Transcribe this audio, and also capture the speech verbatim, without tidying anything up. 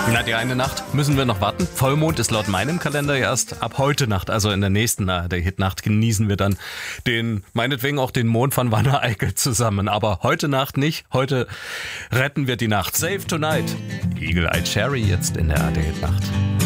Na, die eine Nacht müssen wir noch warten. Vollmond ist laut meinem Kalender erst ab heute Nacht, also in der nächsten A R D-Hit-Nacht genießen wir dann den, meinetwegen auch den Mond von Wanne Eickel zusammen. Aber heute Nacht nicht. Heute retten wir die Nacht. Save Tonight. Eagle Eye Cherry jetzt in der A R D-Hit-Nacht.